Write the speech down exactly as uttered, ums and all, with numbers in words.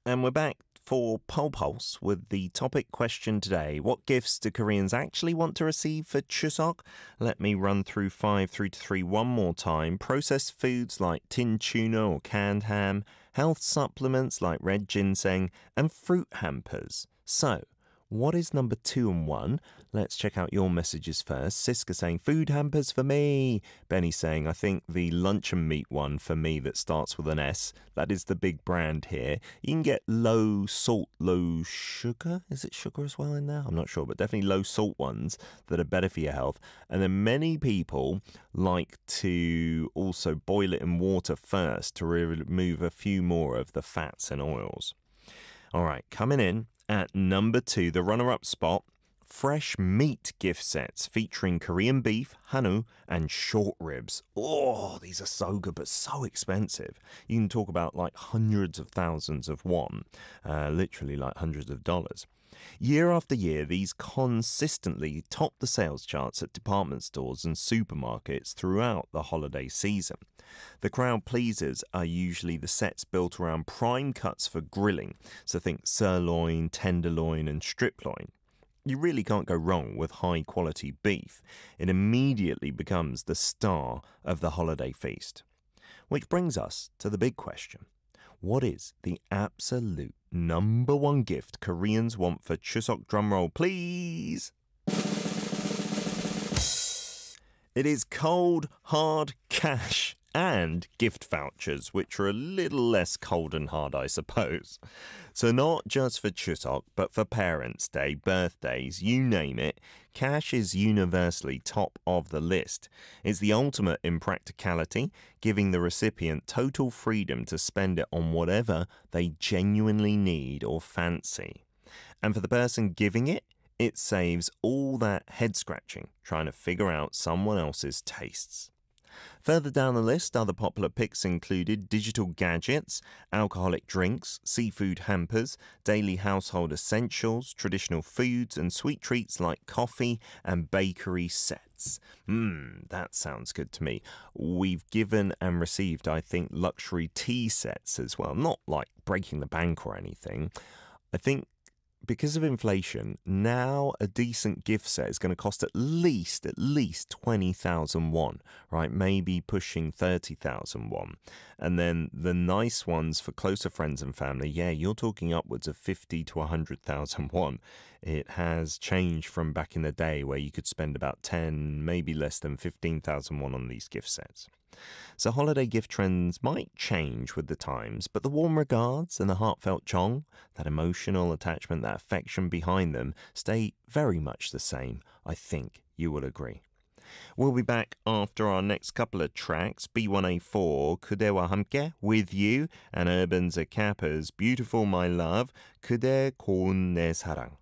And we're back for Pole Pulse with the topic question today. What gifts do Koreans actually want to receive for Chuseok? Let me run through five three to three one more time. Processed foods like tin tuna or canned ham, health supplements like red ginseng, and fruit hampers. So, what is number two and one? Let's check out your messages first. Siska saying, food hampers for me. Benny saying, I think the luncheon meat one for me that starts with an S. That is the big brand here. You can get low salt, low sugar. Is it sugar as well in there? I'm not sure, but definitely low salt ones that are better for your health. And then many people like to also boil it in water first to remove a few more of the fats and oils. All right, coming in. At number two, the runner-up spot, fresh meat gift sets featuring Korean beef, hanwoo, and short ribs. Oh, these are so good, but so expensive. You can talk about like hundreds of thousands of won, uh, literally like hundreds of dollars. Year after year, these consistently top the sales charts at department stores and supermarkets throughout the holiday season. The crowd pleasers are usually the sets built around prime cuts for grilling, so think sirloin, tenderloin, and strip loin. You really can't go wrong with high-quality beef. It immediately becomes the star of the holiday feast. Which brings us to the big question. What is the absolute number one gift Koreans want for Chuseok? Drumroll, please. It is cold, hard cash and gift vouchers, which are a little less cold and hard, I suppose. So not just for Chuseok, but for Parents' Day, birthdays, you name it, cash is universally top of the list. It's the ultimate in practicality, giving the recipient total freedom to spend it on whatever they genuinely need or fancy. And for the person giving it, it saves all that head scratching trying to figure out someone else's tastes. Further down the list, other popular picks included digital gadgets, alcoholic drinks, seafood hampers, daily household essentials, traditional foods, and sweet treats like coffee and bakery sets. Mmm, that sounds good to me. We've given and received, I think, luxury tea sets as well. Not like breaking the bank or anything. I think because of inflation, now a decent gift set is going to cost at least, at least twenty thousand won, right? Maybe pushing thirty thousand won. And then the nice ones for closer friends and family, yeah, you're talking upwards of fifty to one hundred thousand won. It has changed from back in the day where you could spend about ten, maybe less than fifteen thousand won on these gift sets. So holiday gift trends might change with the times, but the warm regards and the heartfelt chong, that emotional attachment, that affection behind them, stay very much the same. I think you will agree. We'll be back after our next couple of tracks. B one A four, 그대와 함께, With You, and Urban Zaccapa's Beautiful My Love, 그대 고운 내 사랑.